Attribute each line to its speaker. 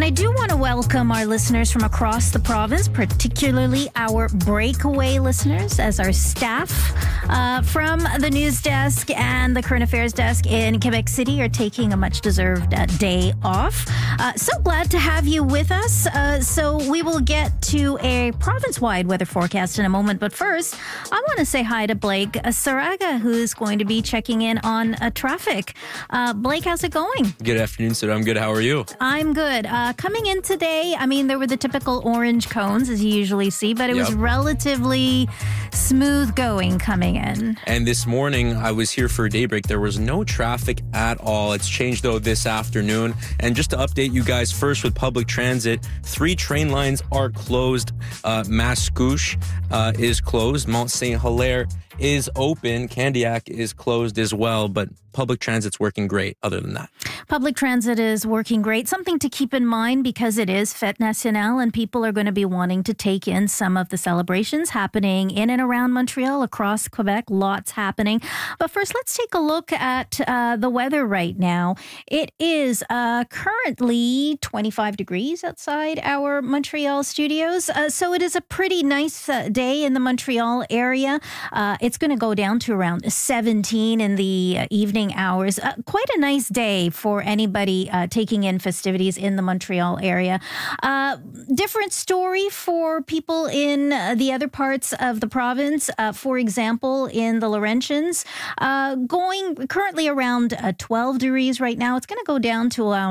Speaker 1: And I do want to welcome our listeners from across the province, particularly our breakaway listeners, as our staff from the news desk and the current affairs desk in Quebec City are taking a much-deserved day off. So glad to have you with us. So we will get to a province-wide weather forecast in a moment. But first, I want to say hi to Blake Saraga, who's going to be checking in on traffic. Blake, how's it going?
Speaker 2: Good afternoon, sir. I'm good. How are you?
Speaker 1: I'm good. Coming in today, I mean, there were the typical orange cones, as you usually see, but it was relatively smooth going coming in.
Speaker 2: And this morning, I was here for daybreak. There was no traffic at all. It's changed, though, this afternoon. And just to update you guys first with public transit, 3 train lines are closed. Mascouche is closed. Mont Saint-Hilaire is open. Candiac is closed as well, but public transit's working great other than that.
Speaker 1: Public transit is working great. Something to keep in mind because it is Fête Nationale and people are going to be wanting to take in some of the celebrations happening in and around Montreal, across Quebec. Lots happening. But first, let's take a look at the weather right now. It is currently 25 degrees outside our Montreal studios. So it is a pretty nice day in the Montreal area. It's going to go down to around 17 in the evening hours. Quite a nice day for anybody taking in festivities in the Montreal area. Different story for people in the other parts of the province. For example, in the Laurentians, going currently around 12 degrees right now. It's going to go down to